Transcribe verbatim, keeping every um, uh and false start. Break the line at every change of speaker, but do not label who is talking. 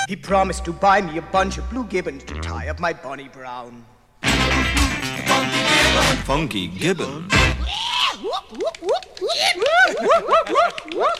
He promised to buy me a bunch of blue gibbons to tie up my Bonnie Brown.
Funky Gibbon.